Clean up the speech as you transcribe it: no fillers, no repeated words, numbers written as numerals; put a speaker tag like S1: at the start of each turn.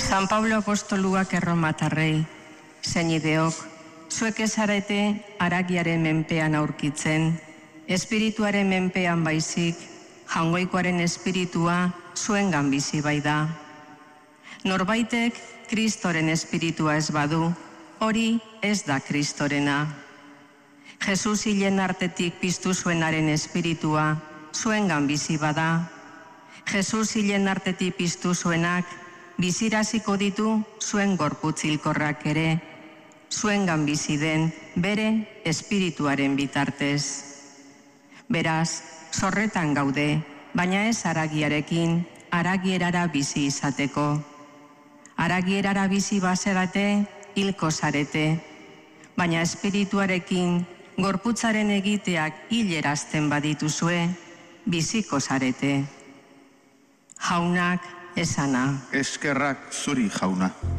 S1: San Pablo apostoluak erromatarrei, zeinideok, zuek ezarete haragiaren menpean aurkitzen, espirituaren menpean baizik, jaungoikoaren espiritua zuengan bizi bai da. Norbaitek Kristoren espiritua ez badu, hori ez da Kristorena. Jesus hilen artetik piztu zuenaren espiritua zuengan bizi bada. Jesus hilen artetik piztu zuenak biziraziko ditu zuen gorputz hilkorrak ere, zuengan bizi den bere espirituaren bitartez. Beraz, zorretan gaude, baina ez haragiarekin, haragierara bizi izateko. Haragierara bizi bazarete, hilko zarete, baina espirituarekin gorputzaren egiteak hilerazten badituzue, biziko zarete. Jaunak esana.
S2: Eskerrak zuri, jauna.